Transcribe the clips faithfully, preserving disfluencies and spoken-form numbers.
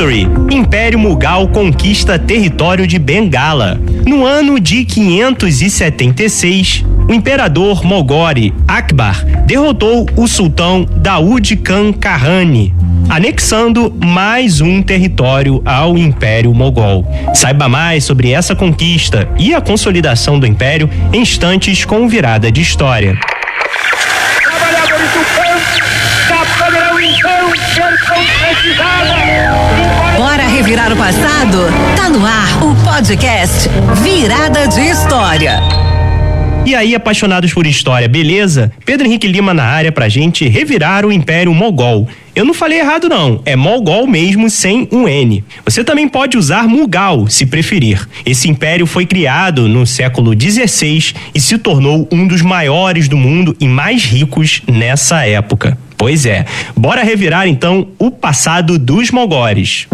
History. Império Mughal conquista território de Bengala. No ano de quinhentos e setenta e seis, o imperador Mogori Akbar derrotou o sultão Daud Khan Kahani, anexando mais um território ao Império Mogol. Saiba mais sobre essa conquista e a consolidação do Império em instantes com Virada de História. Trabalhadores do campo já poderão então ser concretizados. Bora revirar o passado? Tá no ar o podcast Virada de História. E aí, apaixonados por história, beleza? Pedro Henrique Lima na área pra gente revirar o Império Mogol. Eu não falei errado não, é Mogol mesmo sem um N. Você também pode usar Mughal, se preferir. Esse império foi criado no século dezesseis e se tornou um dos maiores do mundo e mais ricos nessa época. Pois é, bora revirar então o passado dos mogores.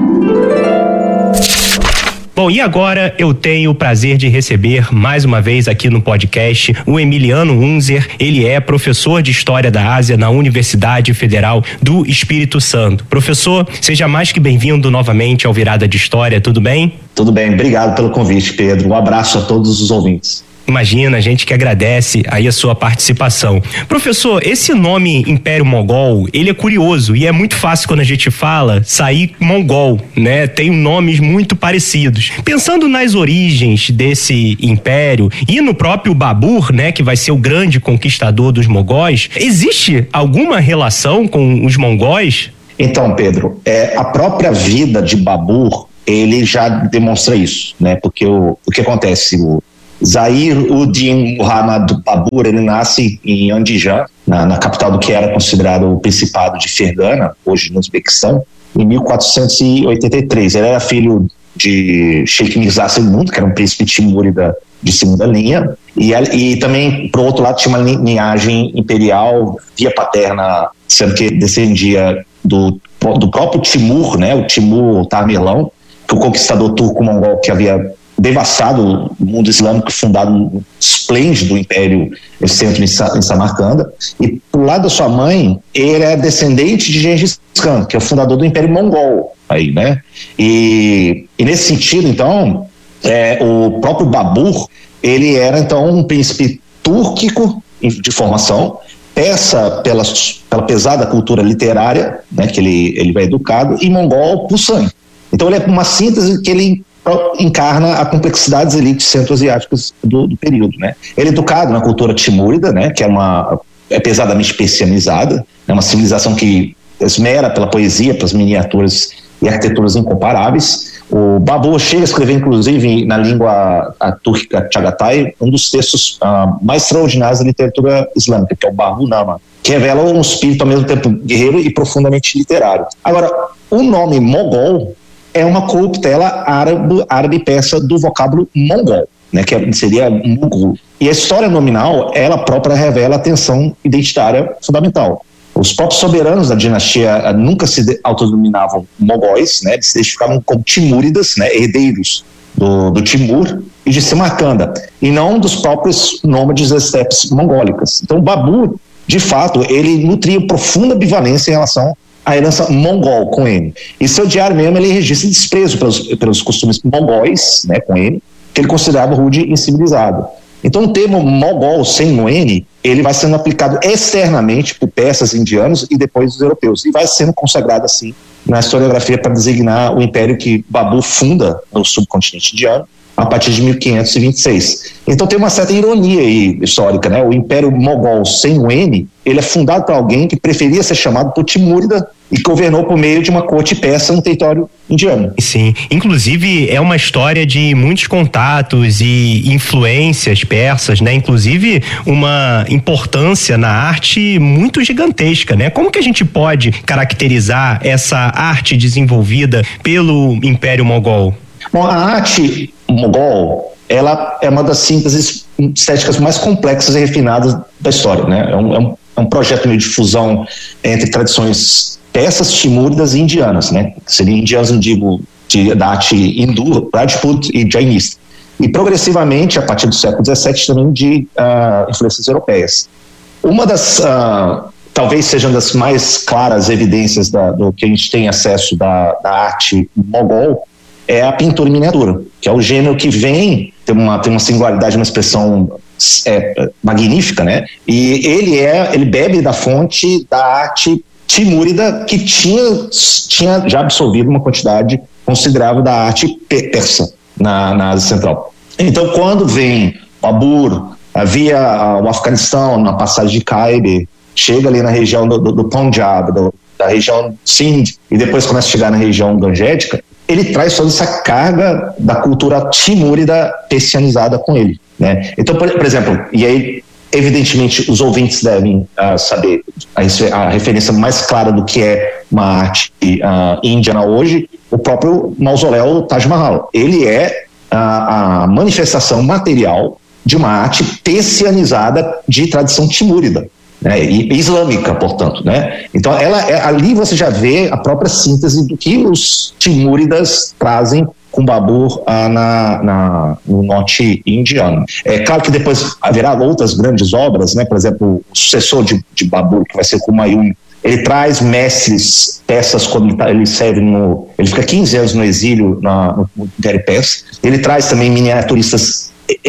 Bom, e agora eu tenho o prazer de receber mais uma vez aqui no podcast o Emiliano Unzer. Ele é professor de História da Ásia na Universidade Federal do Espírito Santo. Professor, seja mais que bem-vindo novamente ao Virada de História, tudo bem? Tudo bem, obrigado pelo convite, Pedro. Um abraço a todos os ouvintes. Imagina, a gente que agradece aí a sua participação. Professor, esse nome Império Mogol, ele é curioso e é muito fácil quando a gente fala sair mongol, né? Tem nomes muito parecidos. Pensando nas origens desse império e no próprio Babur, né, que vai ser o grande conquistador dos mogóis, existe alguma relação com os mongóis? Então, Pedro, é, a própria vida de Babur, ele já demonstra isso, né? Porque o, o que acontece, o Zahir-ud-Din Muhammad Babur, ele nasce em Andijan, na, na capital do que era considerado o Principado de Fergana, hoje no Uzbequistão, em mil quatrocentos e oitenta e três. Ele era filho de Sheikh Mirza segundo, que era um príncipe timúrida de segunda linha, e, e também, por outro lado, tinha uma linhagem imperial via paterna, sendo que descendia do, do próprio Timur, né, o Timur Tamerlão, que o conquistador turco-mongol que havia devastado o mundo islâmico, fundado um esplêndido império centro em Samarcanda. E pro lado da sua mãe, ele é descendente de Gengis Khan, que é o fundador do Império Mongol aí, né? E, e nesse sentido, então, é, o próprio Babur, ele era então um príncipe túrquico de formação, persa pela, pela pesada cultura literária, né, que ele, ele vai educado, e mongol por sangue. Então ele é uma síntese que ele encarna a complexidade das elites centro-asiáticas do, do período, né? Ele é educado na cultura timúrida, né? Que é uma é pesadamente persianizada, é uma civilização que esmera pela poesia, pelas miniaturas e arquiteturas incomparáveis. O Babur chega a escrever, inclusive, na língua a túrquica Chagatai, um dos textos uh, mais extraordinários da literatura islâmica, que é o Bahunama, que revela um espírito ao mesmo tempo guerreiro e profundamente literário. Agora, o nome Mogol é uma corruptela árabe, árabe persa do vocábulo mongol, né, que seria Mughal. E a história nominal, ela própria revela a tensão identitária fundamental. Os próprios soberanos da dinastia nunca se autodenominavam mogóis, né, eles se identificavam como timúridas, né, herdeiros do, do Timur e de Samarcanda, e não dos próprios nômades das estepes mongólicas. Então, Babur, de fato, ele nutria profunda ambivalência em relação a herança mongol com ele. E seu diário mesmo, ele registra desprezo pelos, pelos costumes mongóis, né, com ele, que ele considerava rude e incivilizado. Então o termo mogol sem o N, ele vai sendo aplicado externamente por persas, indianos e depois os europeus, e vai sendo consagrado assim na historiografia para designar o império que Babur funda no subcontinente indiano a partir de mil quinhentos e vinte e seis. Então tem uma certa ironia aí histórica, né? O Império Mogol sem o N, ele é fundado por alguém que preferia ser chamado por Timúrida e governou por meio de uma corte persa no território indiano. Sim, inclusive é uma história de muitos contatos e influências persas, né? Inclusive uma importância na arte muito gigantesca, né? Como que a gente pode caracterizar essa arte desenvolvida pelo Império Mogol? Bom, a arte mogol, ela é uma das sínteses estéticas mais complexas e refinadas da história, né? É um, é um, é um projeto meio de fusão entre tradições persas, timúridas e indianas, né? Seriam indianos, não digo, de, da arte hindu, Rajput e Jainista. E progressivamente, a partir do século dezessete, também de uh, influências europeias. Uma das uh, talvez seja uma das mais claras evidências da, do que a gente tem acesso da, da arte mogol, é a pintura em miniatura, que é o gênero que vem, tem uma, tem uma singularidade, uma expressão é, magnífica, né? E ele, é, ele bebe da fonte da arte timúrida, que tinha, tinha já absorvido uma quantidade considerável da arte persa na, na Ásia Central. Então, quando vem Babur, via o Afeganistão, na passagem de Khyber, chega ali na região do, do, do Punjab, do, da região Sindh, e depois começa a chegar na região gangética, ele traz toda essa carga da cultura timúrida persianizada com ele, né? Então, por, por exemplo, e aí, evidentemente, os ouvintes devem uh, saber a, a referência mais clara do que é uma arte uh, índia hoje, o próprio mausoléu Taj Mahal. Ele é a, a manifestação material de uma arte persianizada de tradição timúrida, né, e islâmica, portanto, né? Então, ela é, ali você já vê a própria síntese do que os timúridas trazem com Babur ah, na, na, no norte indiano. É claro que depois haverá outras grandes obras, né? Por exemplo, o sucessor de, de Babur, que vai ser o Humayun, ele traz mestres persas quando ele, tá, ele serve no... Ele fica quinze anos no exílio na, no Império Persa. Ele traz também miniaturistas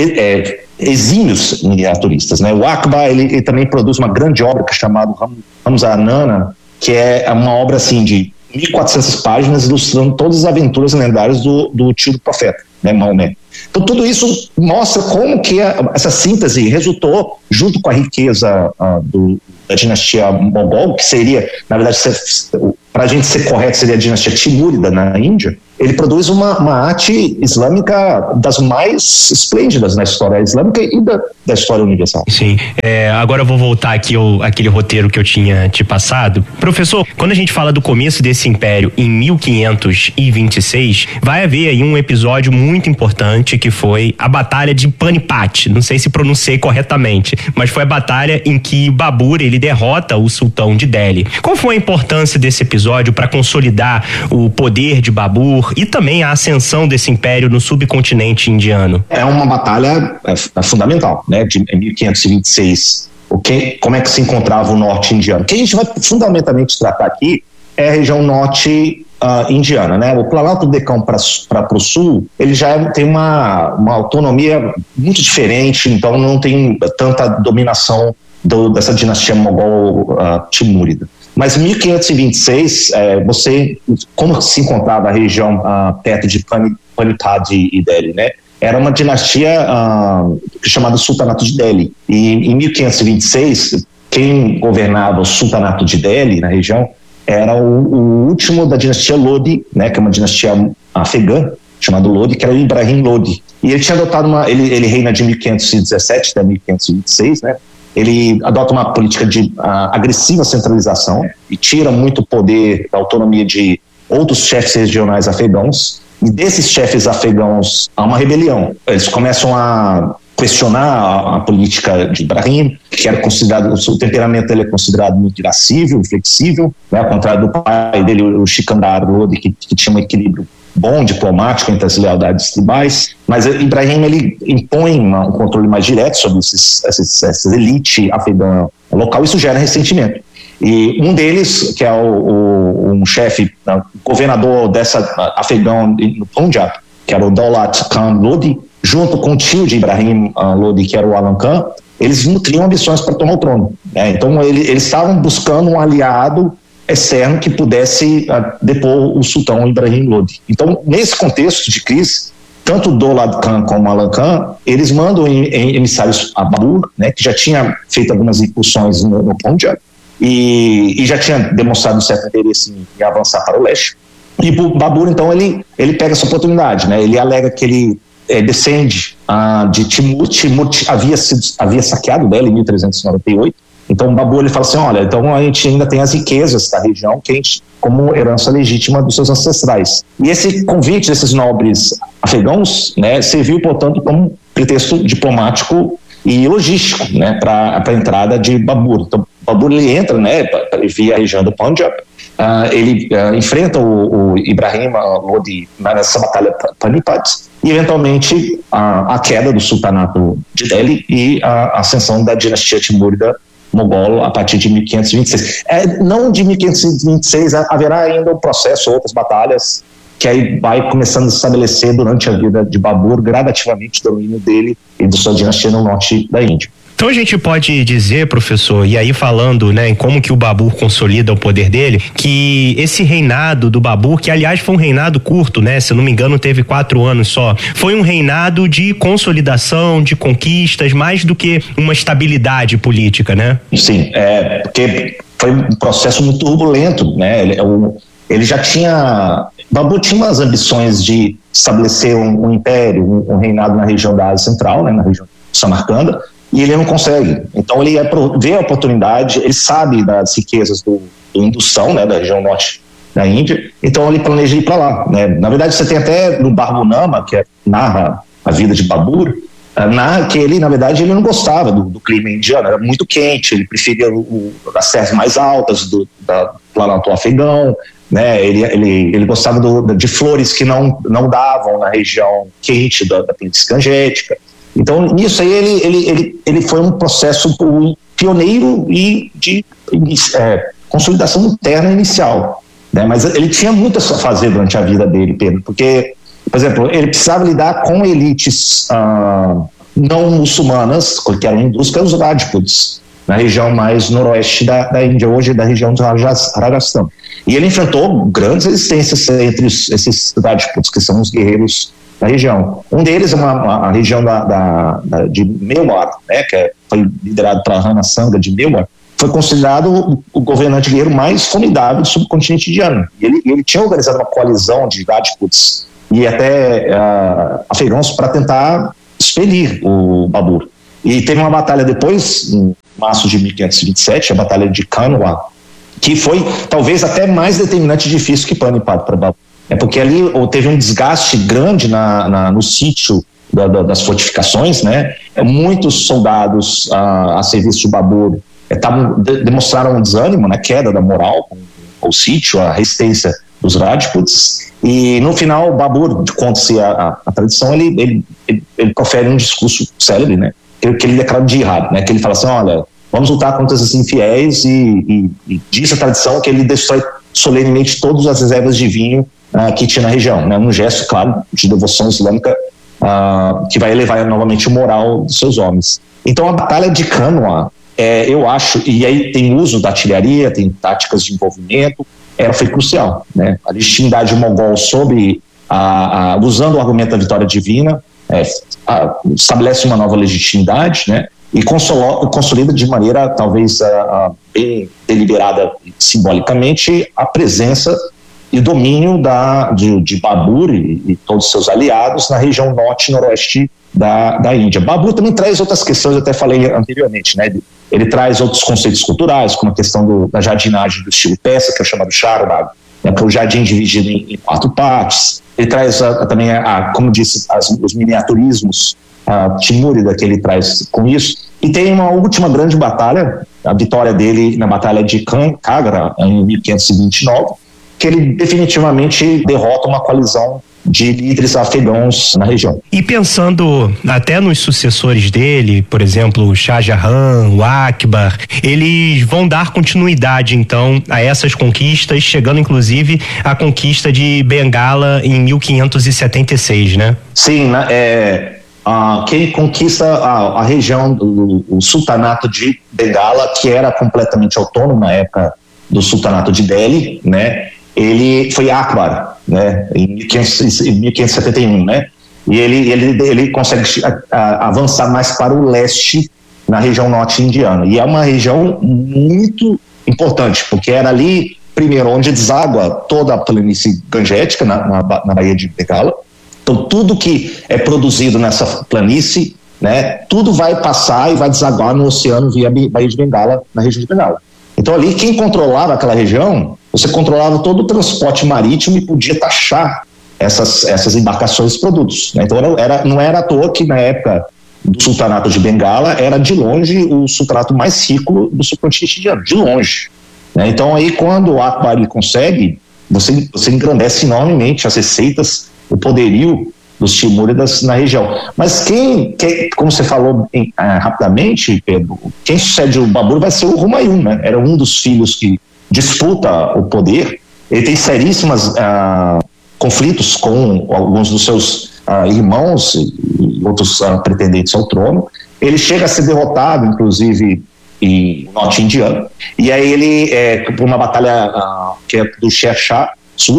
é, exímios miniaturistas, né? O Akbar, ele, ele também produz uma grande obra que é chamada Ramzanana, que é uma obra assim de mil e quatrocentas páginas ilustrando todas as aventuras lendárias do, do tio do profeta, né, Maomé. Então tudo isso mostra como que a, essa síntese resultou, junto com a riqueza uh, do, da dinastia Mogol, que seria, na verdade, para a gente ser correto, seria a dinastia Timúrida na Índia. Ele produz uma, uma arte islâmica das mais esplêndidas na história islâmica e da, da história universal. Sim, é, agora eu vou voltar aqui ao aquele roteiro que eu tinha te passado. Professor, quando a gente fala do começo desse império em mil quinhentos e vinte e seis, vai haver aí um episódio muito importante que foi a Batalha de Panipat. Não sei se pronunciei corretamente, mas foi a batalha em que Babur ele derrota o sultão de Delhi. Qual foi a importância desse episódio para consolidar o poder de Babur e também a ascensão desse império no subcontinente indiano? É uma batalha é, é fundamental, né? De mil quinhentos e vinte e seis, o que, como é que se encontrava o norte indiano? O que a gente vai fundamentalmente tratar aqui é a região norte uh, indiana, né? O Planalto do Deccan para o sul, ele já é, tem uma, uma autonomia muito diferente, então não tem tanta dominação do, dessa dinastia mogol uh, timúrida. Mas em mil quinhentos e vinte e seis, é, você, como se encontrava a região ah, perto de Panipat e Delhi, né? Era uma dinastia ah, chamada Sultanato de Delhi. E em mil quinhentos e vinte e seis, quem governava o Sultanato de Delhi na região era o, o último da dinastia Lodi, né? Que é uma dinastia afegã, chamada Lodi, que era o Ibrahim Lodi. E ele tinha adotado uma... Ele, ele reina de mil quinhentos e dezessete até mil quinhentos e vinte e seis, né? Ele adota uma política de uh, agressiva centralização e tira muito poder da autonomia de outros chefes regionais afegãos. E desses chefes afegãos há uma rebelião. Eles começam a questionar a, a política de Ibrahim, que era considerado, o temperamento dele é considerado muito irascível, flexível, né, ao contrário do pai dele, o Sikandar Lodi, que, que tinha um equilíbrio bom, diplomático entre as lealdades tribais, mas Ibrahim ele impõe uma, um controle mais direto sobre esses, esses, essa elite afegã local. Isso gera ressentimento. E um deles, que é o, o, um chefe, uh, governador dessa uh, afegão no Punjab, que era o Daulat Khan Lodi, junto com o tio de Ibrahim uh, Lodi, que era o Alam Khan, eles nutriam ambições para tomar o trono, né? Então ele, eles estavam buscando um aliado externo que pudesse uh, depor o sultão Ibrahim Lodi. Então, nesse contexto de crise, tanto o Daulat Khan como o Alam Khan, eles mandam em, em emissários a Babur, né, que já tinha feito algumas incursões no, no Punjab e, e já tinha demonstrado um certo interesse em, em avançar para o leste. E o Babur, então, ele, ele pega essa oportunidade, né? Ele alega que ele é, descende uh, de Timur. Timur havia, sido, havia saqueado dela em mil trezentos e noventa e oito. Então, o Babur ele fala assim, olha, então a gente ainda tem as riquezas da região que a gente, como herança legítima dos seus ancestrais. E esse convite desses nobres afegãos, né, serviu, portanto, como pretexto diplomático e logístico, né, para a entrada de Babur. Então, Babur ele entra, né, via a região do Punjab, uh, ele uh, enfrenta o, o Ibrahim Lodi nessa batalha Panipat e, eventualmente, a, a queda do sultanato de Delhi e a ascensão da dinastia timúrida mogol a partir de mil quinhentos e vinte e seis. É, não de mil quinhentos e vinte e seis, haverá ainda um processo, outras batalhas, que aí vai começando a se estabelecer durante a vida de Babur, gradativamente, o domínio dele e de sua dinastia no norte da Índia. Então a gente pode dizer, professor, e aí falando, né, em como que o Babur consolida o poder dele, que esse reinado do Babur, que aliás foi um reinado curto, né, se eu não me engano teve quatro anos só, foi um reinado de consolidação, de conquistas, mais do que uma estabilidade política, né? Sim, é, porque foi um processo muito turbulento, né, ele, ele já tinha, Babur tinha umas ambições de estabelecer um, um império, um, um reinado na região da Ásia Central, né, na região de Samarcanda, e ele não consegue. Então ele vê a oportunidade, ele sabe das riquezas do, do Hindustão, né, da região norte da Índia, então ele planeja ir para lá, né. Na verdade você tem até no Barbunama, que é, narra a vida de Babur, uh, narra que ele, na verdade, ele não gostava do, do clima indiano, era muito quente, ele preferia o, o, as serras mais altas do, da planalto afegão, né, ele, ele, ele gostava do, de flores que não, não davam na região quente da, da planície gangética. Então, nisso aí, ele, ele, ele, ele foi um processo pioneiro e de é, consolidação interna inicial, né? Mas ele tinha muito a fazer durante a vida dele, Pedro, porque, por exemplo, ele precisava lidar com elites ah, não muçulmanas, que eram hindus, que eram os Rajputs, na região mais noroeste da, da Índia, hoje da região do Rajastão. E ele enfrentou grandes resistências entre os, esses Rajputs, que são os guerreiros da região. Um deles é uma, uma a região da, da, da, de Mewar, né, que é, foi liderado pela Rana Sanga de Mewar, foi considerado o, o governante guerreiro mais formidável do subcontinente indiano. E ele, ele tinha organizado uma coalizão de Rajputs e até uh, afegãos para tentar expelir o Babur. E teve uma batalha depois, em março de mil quinhentos e vinte e sete, a Batalha de Kanwa, que foi talvez até mais determinante e difícil que Panipat para Babur. É porque ali teve um desgaste grande na, na, no sítio da, da, das fortificações, né? Muitos soldados a, a serviço de Babur é, tavam, de, demonstraram um desânimo, né? Queda da moral com, com o sítio, a resistência dos Rajputs. E no final, Babur, conta-se a, a, a tradição, ele, ele, ele, ele profere um discurso célebre, né? Que, que ele declara de jihad, né? Que ele fala assim: olha, vamos lutar contra esses infiéis, e, e, e diz a tradição que ele destrói solenemente todas as reservas de vinho Uh, que tinha na região, né? Um gesto, claro, de devoção islâmica uh, que vai elevar novamente o moral dos seus homens. Então a Batalha de Kanwa, é, eu acho, e aí tem uso da artilharia, tem táticas de envolvimento, ela foi crucial, né? A legitimidade mogol sobre, a, a, usando o argumento da vitória divina, é, a, estabelece uma nova legitimidade, né? E consolida, consolida de maneira talvez a, a, bem deliberada simbolicamente a presença e domínio da, de, de Babur e, e todos os seus aliados na região norte e noroeste da, da Índia. Babur também traz outras questões, eu até falei anteriormente, né? Ele, ele traz outros conceitos culturais, como a questão do, da jardinagem do estilo persa, que é o chamado Charbagh, né, que é o jardim dividido em, em quatro partes. Ele traz a, a, também, a, a, como disse, as, os miniaturismos a Timúrida que ele traz com isso. E tem uma última grande batalha, a vitória dele na Batalha de Kagra, em mil quinhentos e vinte e nove, que ele definitivamente derrota uma coalizão de líderes afegãos na região. E pensando até nos sucessores dele, por exemplo, o Shah Jahan, o Akbar, eles vão dar continuidade então a essas conquistas, chegando inclusive à conquista de Bengala em mil quinhentos e setenta e seis, né? Sim, né, é, a, quem conquista a, a região do o sultanato de Bengala, que era completamente autônomo na época do sultanato de Delhi, né? Ele foi Akbar, né, em mil quinhentos e setenta e um, né, e ele, ele, ele consegue a, a, avançar mais para o leste, na região norte indiana, e é uma região muito importante, porque era ali, primeiro, onde deságua toda a planície gangética, na, na, na Baía de Bengala. Então tudo que é produzido nessa planície, né, tudo vai passar e vai desaguar no oceano via Baía de Bengala, na região de Bengala. Então ali, quem controlava aquela região, você controlava todo o transporte marítimo e podia taxar essas, essas embarcações e produtos, né? Então era, era, não era à toa que na época do sultanato de Bengala era de longe o sultanato mais rico do subcontinente indiano, de longe, né? Então aí quando o Akbar ele consegue, você, você engrandece enormemente as receitas, o poderio dos Timúridas na região. Mas quem, quem como você falou em, ah, rapidamente, Pedro, quem sucede o Babur vai ser o Humayun, né? Era um dos filhos que disputa o poder. Ele tem seríssimos ah, conflitos com alguns dos seus ah, irmãos e outros ah, pretendentes ao trono. Ele chega a ser derrotado, inclusive, em norte indiano. E aí ele, é, por uma batalha ah, que é do Sher Shah Sur,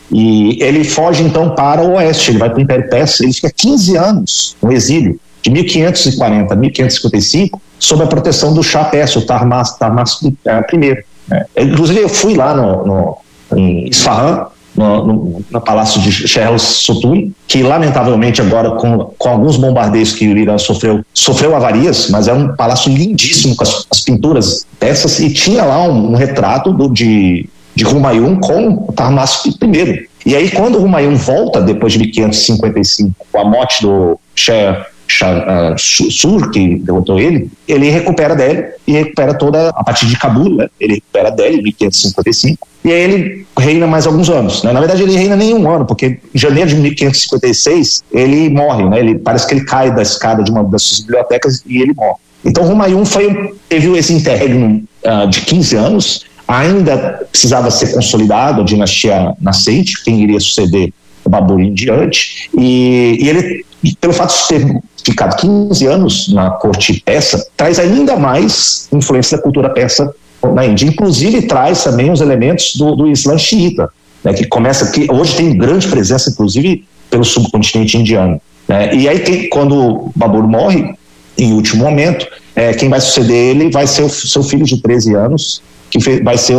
e ele foge então para o oeste, ele vai para o Império Persa, ele fica quinze anos no exílio, de mil quinhentos e quarenta a mil quinhentos e cinquenta e cinco, sob a proteção do Shah Persa, o Tahmasp, Tahmasp I. Né? Inclusive eu fui lá no, no, em Isfahan, no, no, no palácio de Cheres Sotun, que lamentavelmente agora com, com alguns bombardeios que o Irã sofreu, sofreu avarias, mas é um palácio lindíssimo com as, as pinturas persas, e tinha lá um, um retrato do, de de Humayun com o Tahmasp I. E aí, quando o Humayun volta, depois de mil quinhentos e cinquenta e cinco, com a morte do Sher Shah Sur, que derrotou ele, ele recupera Delhi e recupera toda a partir de Cabul, né? Ele recupera Delhi em mil quinhentos e cinquenta e cinco, e aí ele reina mais alguns anos, né? Na verdade, ele reina nem um ano, porque em janeiro de mil quinhentos e cinquenta e seis, ele morre, né? Ele, parece que ele cai da escada de uma das suas bibliotecas e ele morre. Então, Humayun foi, teve esse interregno uh, de quinze anos, ainda precisava ser consolidado a dinastia nascente, quem iria suceder o Babur em diante, e, e ele, pelo fato de ter ficado quinze anos na corte persa, traz ainda mais influência da cultura persa na Índia, inclusive traz também os elementos do, do Islã xiita, né, que começa, que hoje tem grande presença, inclusive, pelo subcontinente indiano. Né, e aí, quem, quando o Babur morre, em último momento, é, quem vai suceder ele vai ser o seu filho de treze anos, que vai ser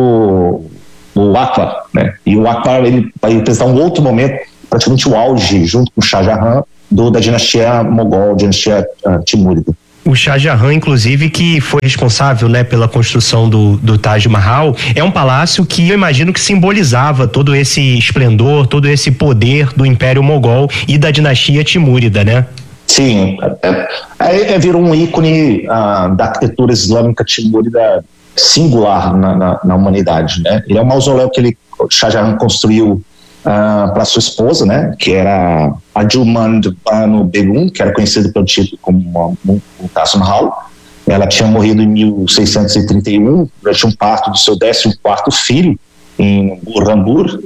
o, o, o Akbar, né? E o Akbar ele vai representar um outro momento, praticamente o auge, junto com o Shah Jahan, do, da dinastia mogol, dinastia uh, timúrida. O Shah Jahan, inclusive, que foi responsável, né, pela construção do, do Taj Mahal, é um palácio que eu imagino que simbolizava todo esse esplendor, todo esse poder do Império Mogol e da dinastia timúrida, né? Sim, é, é, é virou um ícone uh, da arquitetura islâmica timúrida singular na, na, na humanidade, né? Ele é um mausoléu que ele, Shah Jahan construiu uh, para sua esposa, né? Que era Arjumand Banu Begum, que era conhecida pelo título como Mumtaz Mahal. Ela tinha morrido em mil seiscentos e trinta e um durante um parto do seu décimo quarto filho em Burhanpur,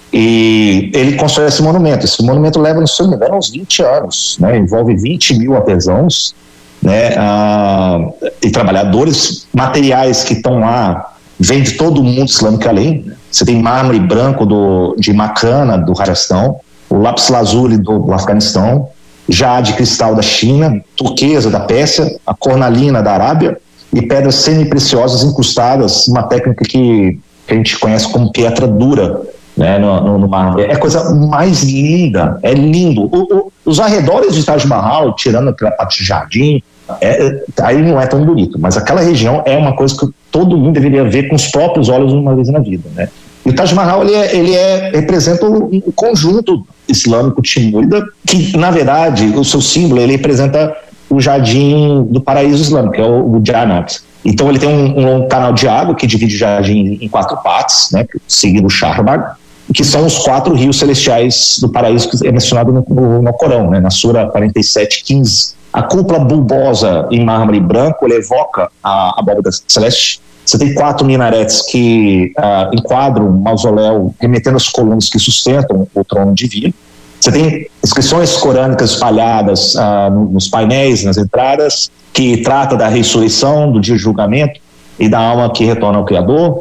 e ele constrói esse monumento. Esse monumento leva, se não me engano, uns vinte anos, né? Envolve vinte mil artesãos, né, ah, e trabalhadores, materiais que estão lá, vêm de todo o mundo islâmico além, né? Você tem mármore branco do, de Makrana, do Rajastão, o lápis lazuli do, do Afeganistão, jade cristal da China, turquesa da Pérsia, a cornalina da Arábia e pedras semi-preciosas incrustadas, uma técnica que, que a gente conhece como pedra dura, né, no, no, no mármore. É a coisa mais linda, é lindo. O, o, os arredores de Taj Mahal, tirando aquela parte de jardim, é, aí não é tão bonito, mas aquela região é uma coisa que todo mundo deveria ver com os próprios olhos uma vez na vida, né? E o Taj Mahal, ele, é, ele é, representa um conjunto islâmico timúrida, que na verdade o seu símbolo, ele representa o jardim do paraíso islâmico, que é o, o Jannat. Então ele tem um, um canal de água que divide o jardim em quatro partes, né, seguindo o Shahrbag, que são os quatro rios celestiais do paraíso que é mencionado no, no, no Corão, né, na Sura quarenta e sete, quinze. A cúpula bulbosa em mármore branco, ele evoca a abóbada celeste. Você tem quatro minaretes que uh, enquadram um mausoléu, remetendo às colunas que sustentam o trono divino. Você tem inscrições corânicas espalhadas uh, nos painéis, nas entradas, que trata da ressurreição, do dia de julgamento e da alma que retorna ao Criador.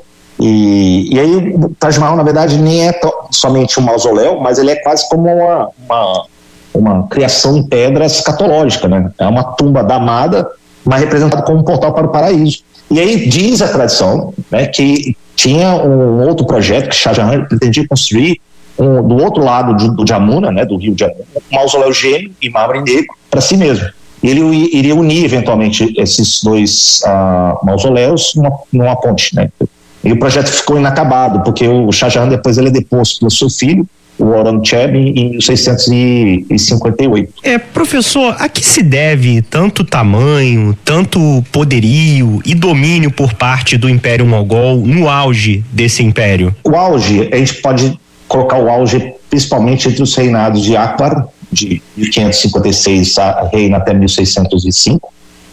E, e aí o Taj Mahal, na verdade, nem é to- somente um mausoléu, mas ele é quase como uma, uma, uma criação em pedra escatológica, né? É uma tumba damada, mas representada como um portal para o paraíso. E aí diz a tradição, né, que tinha um outro projeto que Shah Jahan pretendia construir um, do outro lado de, do Jamuna, né, do rio Jamuna, um mausoléu gêmeo em mármore negro para si mesmo. E ele iria unir eventualmente esses dois uh, mausoléus numa, numa ponte, né? E o projeto ficou inacabado, porque o Shah Jahan depois ele é deposto pelo seu filho, o Aurangzeb, em mil seiscentos e cinquenta e oito. É, professor, a que se deve tanto tamanho, tanto poderio e domínio por parte do Império Mogol no auge desse império? O auge, a gente pode colocar o auge principalmente entre os reinados de Akbar de mil quinhentos e cinquenta e seis, reina até mil seiscentos e cinco,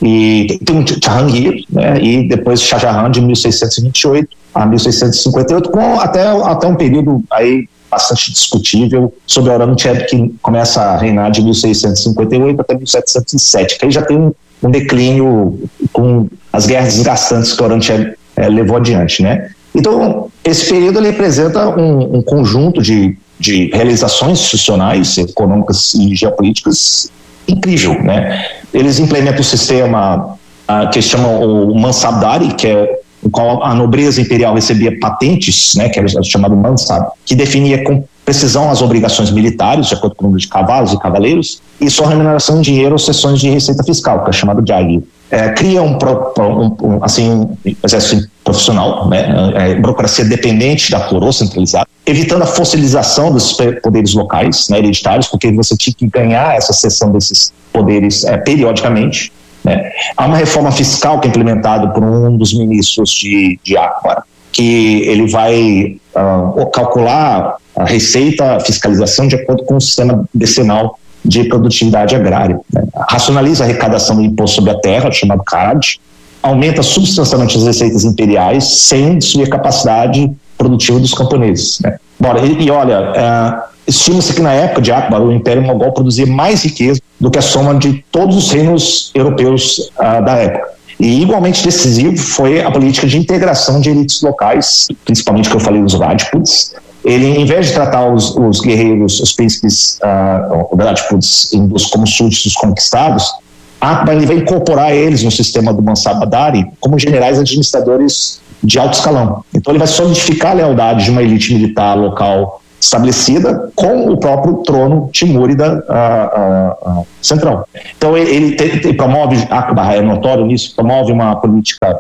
e tem um Jahangir, né, e depois Shah Jahan de mil seiscentos e vinte e oito a mil seiscentos e cinquenta e oito, com até, até um período aí bastante discutível sobre Aurangzeb, que começa a reinar de mil seiscentos e cinquenta e oito até mil setecentos e sete, que aí já tem um, um declínio com as guerras desgastantes que Aurangzeb é, levou adiante, né? Então, esse período ele representa um, um conjunto de, de realizações institucionais, econômicas e geopolíticas incrível, né? Eles implementam o sistema uh, que eles chamam o Mansabdari, que é o qual a nobreza imperial recebia patentes, né, que era chamado Mansab, que definia com precisão as obrigações militares, de acordo com o número de cavalos e cavaleiros, e sua remuneração em dinheiro ou sessões de receita fiscal, que é chamado Jagir. É, cria um, um, um, assim, um exército profissional, né, é, burocracia dependente da coroa centralizada, evitando a fossilização dos poderes locais, né, hereditários, porque você tinha que ganhar essa cessão desses poderes é, periodicamente. Né. Há uma reforma fiscal que é implementada por um dos ministros de, de Akbar, que ele vai uh, calcular a receita, a fiscalização de acordo com o sistema decenal de produtividade agrária. Né. Racionaliza a arrecadação do imposto sobre a terra, chamado Kharaj, aumenta substancialmente as receitas imperiais sem destruir a capacidade produtiva dos camponeses. Né. Bora, e, e olha, uh, estima-se que na época de Akbar o Império Mogol produzia mais riqueza do que a soma de todos os reinos europeus uh, da época. E igualmente decisivo foi a política de integração de elites locais, principalmente que eu falei dos Rajputs. Ele, em vez de tratar os, os guerreiros, os príncipes uh, Rajputs como súditos conquistados, Akbar ele vai incorporar eles no sistema do Mansabdari como generais administradores de alto escalão. Então ele vai solidificar a lealdade de uma elite militar local estabelecida com o próprio trono timúrida uh, uh, uh, central. Então ele, ele, te, ele promove, Akbar é notório nisso, promove uma política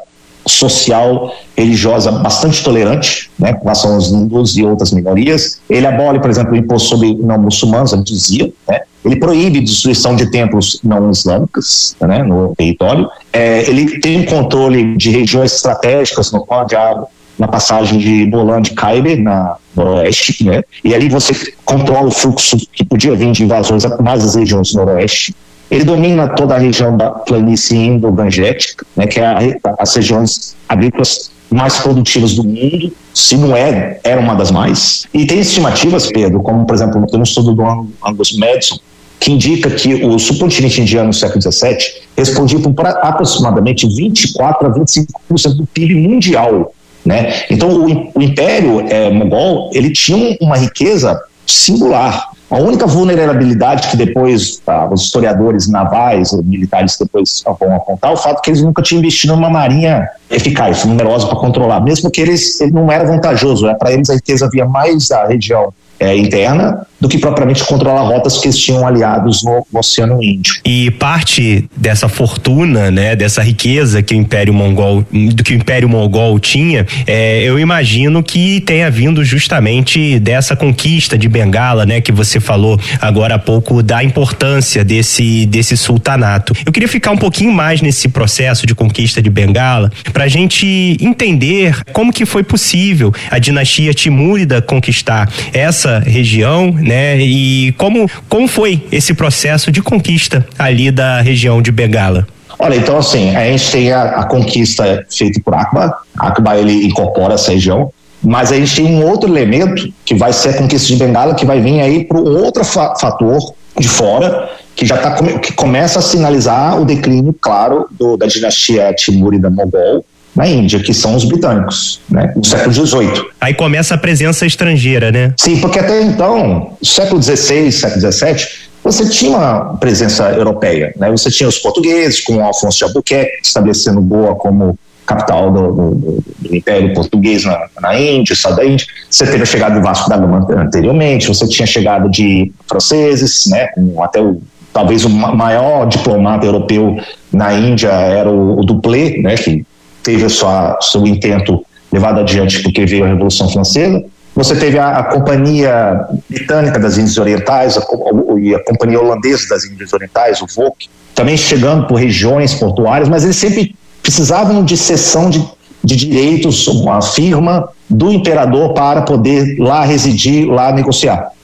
social, religiosa bastante tolerante, né, com relação aos hindus e outras minorias. Ele abole, por exemplo, o imposto sobre não muçulmanos, ele dizia, né, ele proíbe a destruição de templos não islâmicos, né, no território. É, ele tem um controle de regiões estratégicas, no qual há na passagem de Bolan de Khyber, na noroeste, né? E ali você controla o fluxo que podia vir de invasões mais das regiões do noroeste. Ele domina toda a região da planície indo-gangética, né? Que é a, as regiões agrícolas mais produtivas do mundo, se não é, era uma das mais. E tem estimativas, Pedro, como por exemplo, tem um estudo do Angus Madison, que indica que o subcontinente indiano no século dezessete respondia por aproximadamente vinte e quatro a vinte e cinco por cento do P I B mundial. Né? Então o, o Império é, Mogol ele tinha uma riqueza singular. A única vulnerabilidade que depois ah, os historiadores navais ou militares depois vão apontar é o fato que eles nunca tinham investido numa marinha eficaz, numerosa para controlar, mesmo que eles ele não era vantajoso, né? Para eles a riqueza havia mais da região é, interna do que propriamente controlar rotas que eles tinham aliados no, no Oceano Índico. E parte dessa fortuna, né, dessa riqueza que o Império Mongol, do que o Império Mogol tinha, é, eu imagino que tenha vindo justamente dessa conquista de Bengala, né, que você falou agora há pouco da importância desse desse sultanato. Eu queria ficar um pouquinho mais nesse processo de conquista de Bengala para a gente entender como que foi possível a dinastia timúrida conquistar essa região, né? Né? E como, como foi esse processo de conquista ali da região de Bengala? Olha, então assim, a gente tem a, a conquista feita por Akbar, Akbar ele incorpora essa região, mas a gente tem um outro elemento que vai ser a conquista de Bengala, que vai vir aí para um outro fa- fator de fora, que já tá, que começa a sinalizar o declínio, claro, do, da dinastia timúrida mogol na Índia, que são os britânicos, né, no século dezoito. Aí começa a presença estrangeira, né? Sim, porque até então, século dezesseis, século dezessete, você tinha uma presença europeia, né? Você tinha os portugueses, com Afonso de Albuquerque, estabelecendo Goa como capital do, do, do Império Português na, na Índia, sul da Índia. Você teve a chegada do Vasco da Gama anteriormente, você tinha chegada de franceses, né, com até o talvez o maior diplomata europeu na Índia era o, o Duplé, né, que teve o seu intento levado adiante porque veio a Revolução Francesa. Você teve a, a Companhia Britânica das Índias Orientais a, a, e a Companhia Holandesa das Índias Orientais, o V O C, também chegando por regiões portuárias, mas eles sempre precisavam de cessão de, de direitos, uma firma do imperador para poder lá residir, lá negociar.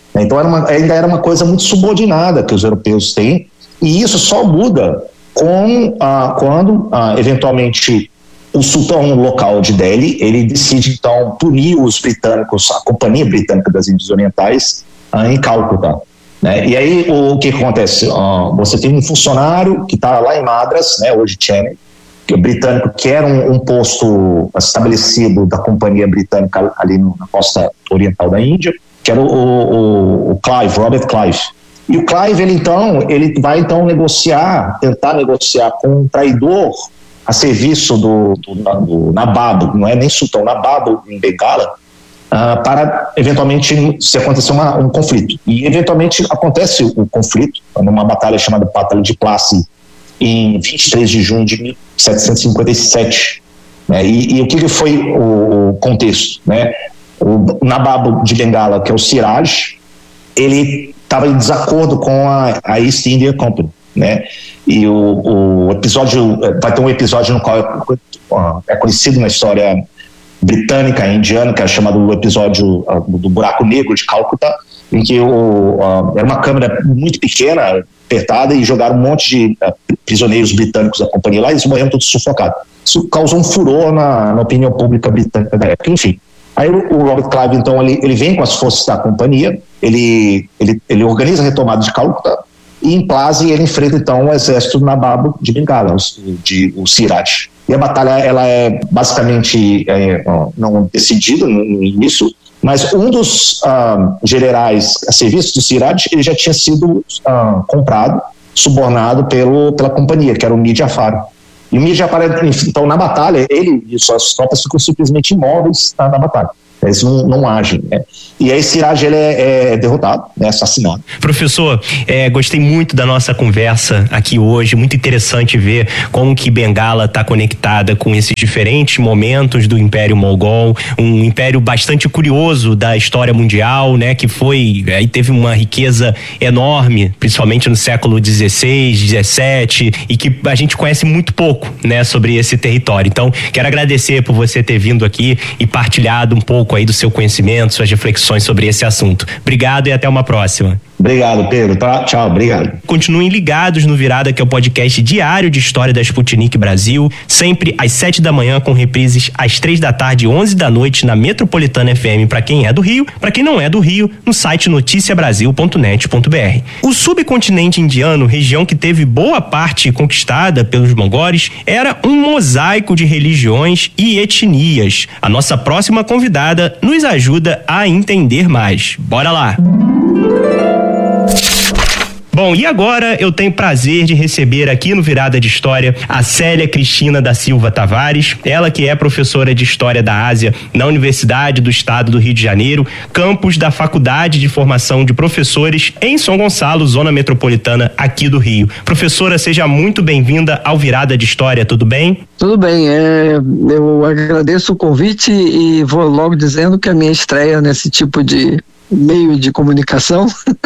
Então era uma, ainda era uma coisa muito subordinada que os europeus têm, e isso só muda com, ah, quando, ah, eventualmente, o sultão local de Delhi, ele decide, então, punir os britânicos, a Companhia Britânica das Índias Orientais, ah, em Cálcuta. Né? E aí, o, o que acontece? Ah, você tem um funcionário que está lá em Madras, né, hoje Chennai, que é britânico, que era um, um posto estabelecido da Companhia Britânica ali no, na costa oriental da Índia, que era o, o, o Clive, Robert Clive. E o Clive, ele então, ele vai então negociar, tentar negociar com um traidor a serviço do, do, do Nabab, não é nem sultão, Nabab em Bengala, uh, para eventualmente se acontecer uma, um conflito. E eventualmente acontece o conflito, numa batalha chamada Batalha de Plassey, em vinte e três de junho de mil setecentos e cinquenta e sete. Né? E, e o que, que foi o contexto? Né? O Nabab de Bengala, que é o Siraj, ele estava em desacordo com a, a East India Company, né? E o, o episódio, vai ter um episódio no qual é, é conhecido na história britânica e indiana, que é chamado o episódio uh, do buraco negro de Cálcuta, em que o, uh, era uma câmera muito pequena, apertada, e jogaram um monte de uh, prisioneiros britânicos da companhia lá, e eles morreram todos sufocados. Isso causou um furor na, na opinião pública britânica da época. Enfim, aí o, o Robert Clive, então, ele, ele vem com as forças da companhia, ele, ele, ele organiza a retomada de Cálcuta, e em Plassey ele enfrenta então o exército do Nabab de Bengala, o, de, o Siraj. E a batalha, ela é basicamente é, não decidida no início, mas um dos uh, generais a serviço do Siraj, ele já tinha sido uh, comprado, subornado pelo, pela companhia, que era o Mir Jafar. E o Mir Jafar, então, na batalha, ele e suas tropas ficam simplesmente imóveis, tá, na batalha. Eles não, não agem, né? E aí Siraj, ele é, é derrotado, né, assassinado. Professor, é, gostei muito da nossa conversa aqui hoje, muito interessante ver como que Bengala está conectada com esses diferentes momentos do Império Mogol, um império bastante curioso da história mundial, né, que foi, aí teve uma riqueza enorme, principalmente no século dezesseis, dezessete, e que a gente conhece muito pouco, né, sobre esse território. Então, quero agradecer por você ter vindo aqui e partilhado um pouco aí do seu conhecimento, suas reflexões sobre esse assunto. Obrigado e até uma próxima. Obrigado, Pedro. Tá? Tchau, obrigado. Continuem ligados no Virada, que é o podcast diário de história da Sputnik Brasil, sempre às sete da manhã, com reprises às três da tarde e onze da noite na Metropolitana F M para quem é do Rio, para quem não é do Rio, no site noticia brasil ponto net ponto b r. O subcontinente indiano, região que teve boa parte conquistada pelos mongóis, era um mosaico de religiões e etnias. A nossa próxima convidada nos ajuda a entender mais. Bora lá! Bom, e agora eu tenho prazer de receber aqui no Virada de História a Célia Cristina da Silva Tavares, ela que é professora de História da Ásia na Universidade do Estado do Rio de Janeiro, campus da Faculdade de Formação de Professores em São Gonçalo, zona metropolitana aqui do Rio. Professora, seja muito bem-vinda ao Virada de História, tudo bem? Tudo bem, é, eu agradeço o convite e vou logo dizendo que a minha estreia nesse tipo de meio de comunicação,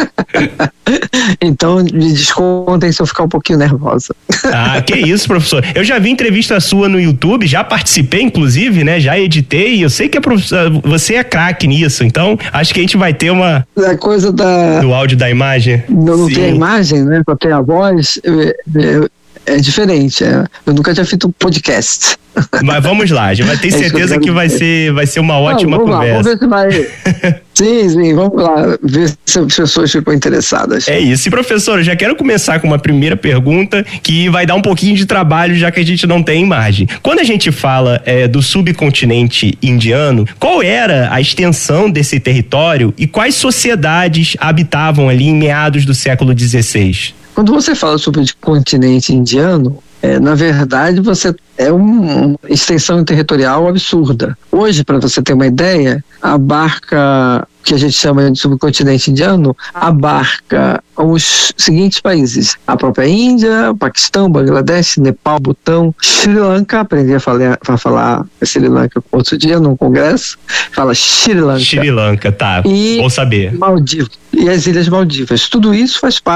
então me descontem se eu ficar um pouquinho nervosa. Ah, que isso, professor. Eu já vi entrevista sua no YouTube, já participei, inclusive, né? Já editei, eu sei que a professora, você é craque nisso, então acho que a gente vai ter uma... A coisa da... Do áudio da imagem. Não, não Sim. tem a imagem, né? Só tem a voz, eu, eu, é diferente, é, eu nunca tinha feito um podcast. Mas vamos lá, já vai ter é certeza que, que vai ser, vai ser uma ótima não, vamos conversa. Lá, vamos ver se vai... Sim, sim, vamos lá, ver se as pessoas ficam interessadas. É isso. E, professor, eu já quero começar com uma primeira pergunta que vai dar um pouquinho de trabalho, já que a gente não tem imagem. Quando a gente fala é, do subcontinente indiano, qual era a extensão desse território e quais sociedades habitavam ali em meados do século dezesseis? Quando você fala sobre o continente indiano, é, na verdade, você é uma extensão territorial absurda. Hoje, para você ter uma ideia, abarca, que a gente chama de subcontinente indiano, abarca os seguintes países: a própria Índia, Paquistão, Bangladesh, Nepal, Butão, Sri Lanka. Aprendi a falar, a falar Sri Lanka outro dia num congresso, fala Sri Lanka. Sri Lanka, tá, e vou saber. Maldivas, e as Ilhas Maldivas. Tudo isso faz parte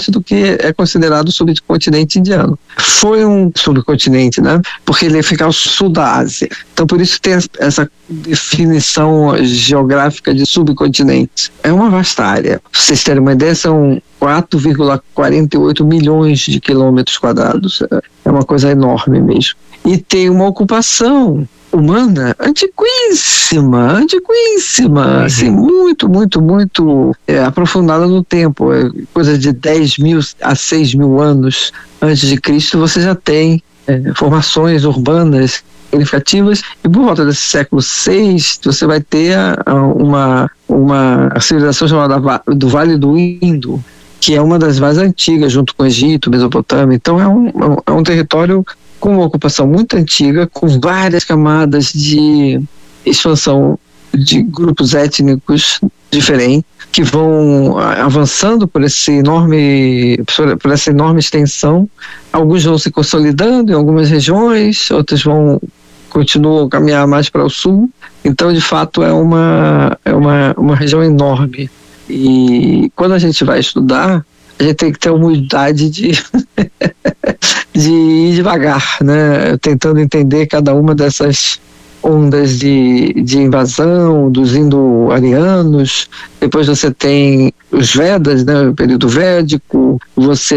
norte do que é considerado o subcontinente indiano. Foi um subcontinente, né? Porque ele fica ao sul da Ásia. Então, por isso tem essa definição geográfica de subcontinente. É uma vasta área. Pra vocês terem uma ideia, são quatro vírgula quarenta e oito milhões de quilômetros quadrados. É uma coisa enorme mesmo. E tem uma ocupação humana antiquíssima, antiquíssima, uhum. assim, muito, muito, muito é, aprofundada no tempo. É, coisa de dez mil a seis mil anos antes de Cristo, você já tem é, formações urbanas significativas, e por volta desse século seis, você vai ter a, a, uma, uma civilização chamada do Vale do Indo, que é uma das mais antigas, junto com o Egito, Mesopotâmia. Então é um, é um território com uma ocupação muito antiga, com várias camadas de expansão de grupos étnicos diferentes, que vão avançando por, esse enorme, por essa enorme extensão. Alguns vão se consolidando em algumas regiões, outros vão continuam a caminhar mais para o sul. Então, de fato, é uma, é uma, uma região enorme. E quando a gente vai estudar, a gente tem que ter a humildade de, de ir devagar, né? Tentando entender cada uma dessas ondas de, de invasão dos indo-arianos. Depois você tem os Vedas, né? O período védico. Você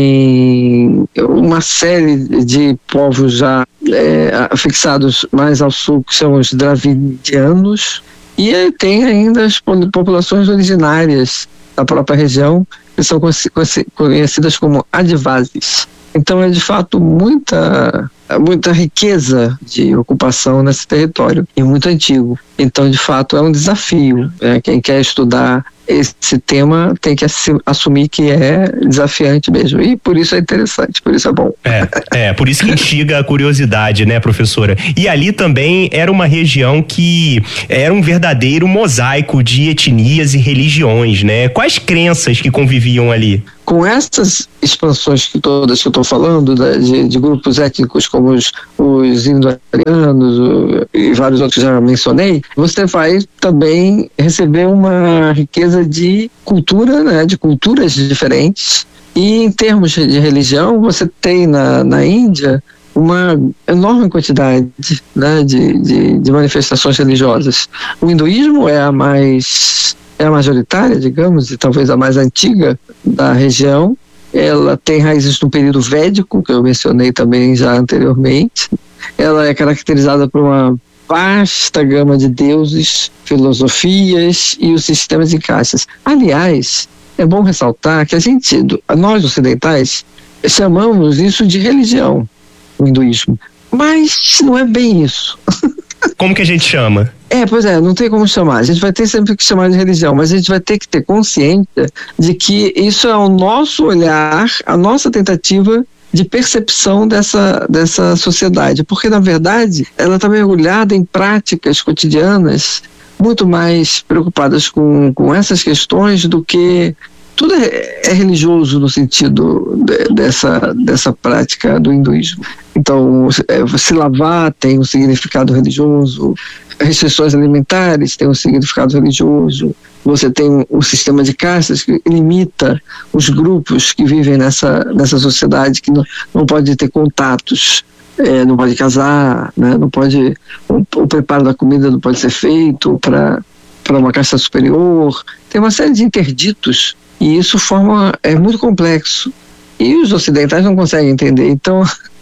tem uma série de povos já é, fixados mais ao sul, que são os dravidianos. E aí tem ainda as populações originárias da própria região, que são conhecidas como Adivasis. Então é de fato muita, muita riqueza de ocupação nesse território, e muito antigo. Então, de fato, é um desafio. Né? Quem quer estudar esse tema tem que assumir que é desafiante mesmo, e por isso é interessante, por isso é bom. É, é por isso que instiga a curiosidade, né, professora? E ali também era uma região que era um verdadeiro mosaico de etnias e religiões, né? Quais crenças que conviviam ali? Com essas expansões que todas que eu estou falando, de, de grupos étnicos como os, os indo-arianos e vários outros que já mencionei, você vai também receber uma riqueza de cultura, né, de culturas diferentes. E em termos de religião, você tem na, na Índia uma enorme quantidade, né, de, de, de manifestações religiosas. O hinduísmo é a mais... é a majoritária, digamos, e talvez a mais antiga da região. Ela tem raízes no período védico, que eu mencionei também já anteriormente. Ela é caracterizada por uma vasta gama de deuses, filosofias e os sistemas de castas. Aliás, é bom ressaltar que a gente, nós ocidentais, chamamos isso de religião, o hinduísmo. Mas não é bem isso. Como que a gente chama? É, pois é, não tem como chamar. A gente vai ter sempre que chamar de religião, mas a gente vai ter que ter consciência de que isso é o nosso olhar, a nossa tentativa de percepção dessa, dessa sociedade. Porque, na verdade, ela está mergulhada em práticas cotidianas muito mais preocupadas com, com essas questões do que... Tudo é, é religioso no sentido de, dessa, dessa prática do hinduísmo. Então, é, se lavar tem um significado religioso, restrições alimentares têm um significado religioso, você tem um, um sistema de castas que limita os grupos que vivem nessa, nessa sociedade, que não, não pode ter contatos, é, não pode casar, né, não pode, o, o preparo da comida não pode ser feito para para uma casta superior. Tem uma série de interditos. E isso forma, é muito complexo. E os ocidentais não conseguem entender. Então,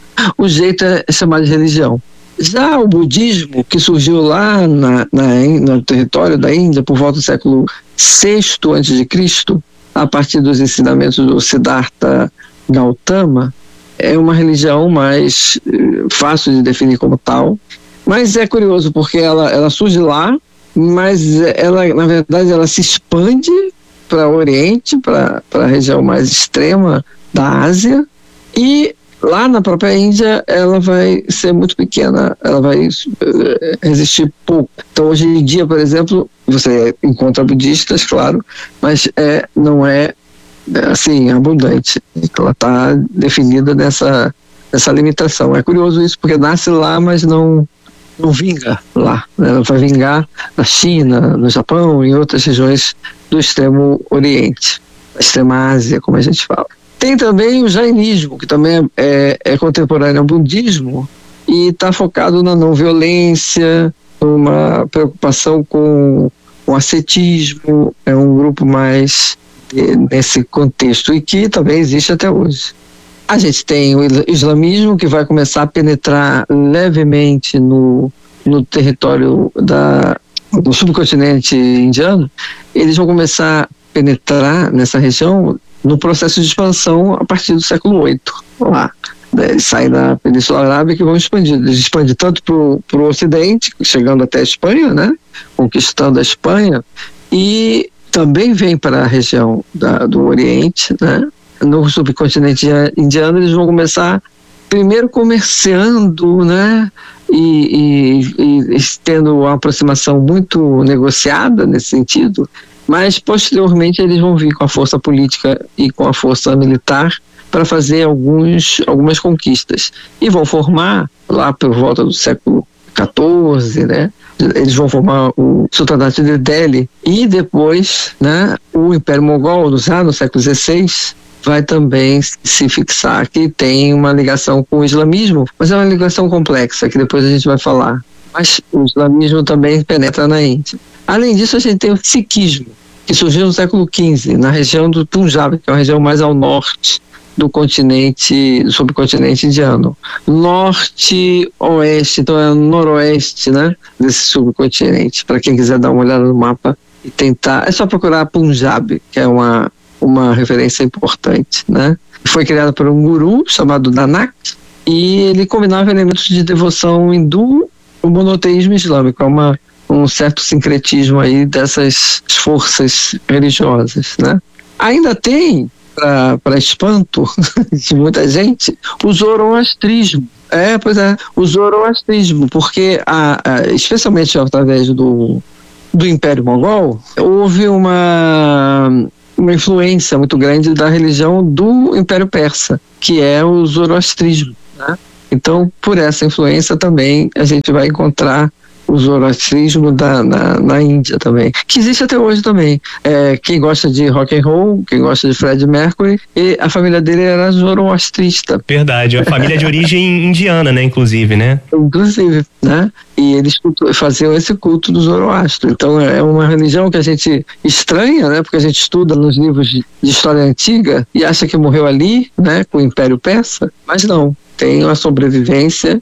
o jeito é chamar de religião. Já o budismo, que surgiu lá na, na, no território da Índia, por volta do século sexto antes de Cristo, a partir dos ensinamentos do Siddhartha Gautama, é uma religião mais eh, fácil de definir como tal. Mas é curioso, porque ela, ela surge lá, mas ela, na verdade, ela se expande para o Oriente, para a região mais extrema da Ásia, e lá na própria Índia ela vai ser muito pequena, ela vai resistir pouco. Então, hoje em dia, por exemplo, você encontra budistas, claro, mas é, não é assim abundante. Ela está definida nessa, nessa limitação. É curioso isso, porque nasce lá, mas não não vinga lá, né? Ela vai vingar na China, no Japão e em outras regiões do extremo Oriente. da extrema Ásia, como a gente fala. Tem também o jainismo, que também é, é contemporâneo ao budismo e está focado na não violência, numa preocupação com o ascetismo, é um grupo mais de, nesse contexto e que também existe até hoje. A gente tem o islamismo, que vai começar a penetrar levemente no, no território da, do subcontinente indiano. Eles vão começar a penetrar nessa região no processo de expansão a partir do século oito. Lá. Eles saem da Península Arábica e vão expandir. Eles expandem tanto para o Ocidente, chegando até a Espanha, né? Conquistando a Espanha, e também vem para a região da, do Oriente, né? No subcontinente indiano. Eles vão começar primeiro comerciando, né? E, e, e tendo uma aproximação muito negociada nesse sentido, mas posteriormente eles vão vir com a força política e com a força militar para fazer alguns, algumas conquistas. E vão formar, lá por volta do século quatorze, né? Eles vão formar o Sultanato de Delhi e depois, né, o Império Mogol, já no século dezesseis, vai também se fixar, que tem uma ligação com o islamismo, mas é uma ligação complexa, que depois a gente vai falar. Mas o islamismo também penetra na Índia. Além disso, a gente tem o sikhismo, que surgiu no século quinze, na região do Punjab, que é uma região mais ao norte do continente, do subcontinente indiano. Norte-oeste, então é o noroeste, né, desse subcontinente, para quem quiser dar uma olhada no mapa e tentar, é só procurar Punjab, que é uma, uma referência importante, né. Foi criado por um guru chamado Nanak, e ele combinava elementos de devoção hindu com o monoteísmo islâmico, é uma, um certo sincretismo aí dessas forças religiosas, né. Ainda tem, para espanto de muita gente, o zoroastrismo. É, pois é, o zoroastrismo, porque a, a, especialmente através do, do Império Mogol, houve uma, uma influência muito grande da religião do Império Persa, que é o zoroastrismo, né? Então, por essa influência também a gente vai encontrar o zoroastrismo da, na, na Índia também, que existe até hoje também. É, quem gosta de rock and roll, quem gosta de Freddie Mercury, e a família dele era zoroastrista. Verdade, a família de origem indiana, né, inclusive, né? Inclusive, né? E eles faziam esse culto do Zoroastro. Então é uma religião que a gente estranha, né? Porque a gente estuda nos livros de história antiga e acha que morreu ali, né? Com o Império Persa, mas não, tem uma sobrevivência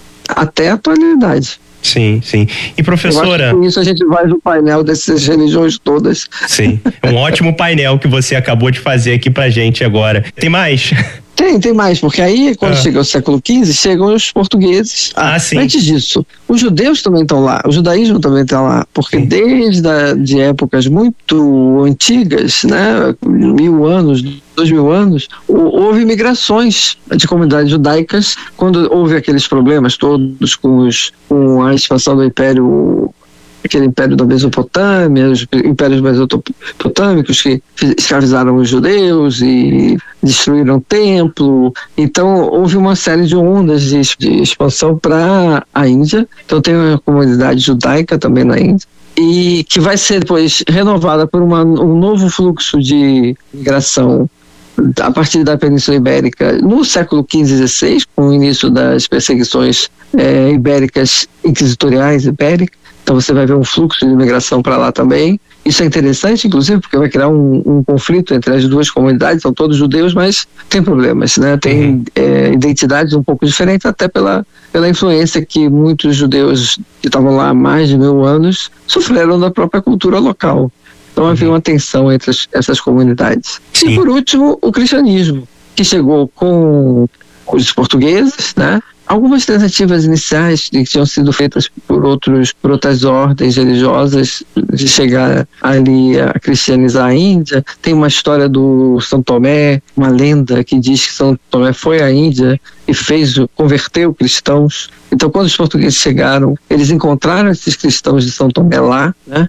até a atualidade. Sim, sim. E professora... Eu acho que com isso a gente vai no painel dessas religiões todas. Sim, é um ótimo painel que você acabou de fazer aqui pra gente agora. Tem mais? Tem, tem mais, porque aí quando ah. chega o século quinze, chegam os portugueses. Ah, sim. Antes disso, os judeus também estão lá, o judaísmo também está lá, porque sim. desde a, de épocas muito antigas, né, mil anos, dois mil anos, houve migrações de comunidades judaicas, quando houve aqueles problemas todos com, os, com a expansão do Império, aquele Império da Mesopotâmia, os impérios mesopotâmicos que escravizaram os judeus e destruíram o templo. Então houve uma série de ondas de, de expansão para a Índia. Então tem uma comunidade judaica também na Índia, e que vai ser depois renovada por uma, um novo fluxo de migração a partir da Península Ibérica no século quinze e dezesseis, com o início das perseguições é, ibéricas, inquisitoriais ibéricas. Então você vai ver um fluxo de imigração para lá também. Isso é interessante, inclusive, porque vai criar um, um conflito entre as duas comunidades. São todos judeus, mas tem problemas, né? Tem uhum. é, identidades um pouco diferentes, até pela, pela influência que muitos judeus que estavam lá há mais de mil anos sofreram da própria cultura local. Então havia uma tensão entre as, essas comunidades. Sim. E por último, o cristianismo, que chegou com os portugueses, né? Algumas tentativas iniciais que tinham sido feitas por, outros, por outras ordens religiosas de chegar ali a cristianizar a Índia. Tem uma história do São Tomé, uma lenda que diz que São Tomé foi à Índia e fez, converteu cristãos. Então, quando os portugueses chegaram, eles encontraram esses cristãos de São Tomé lá, né?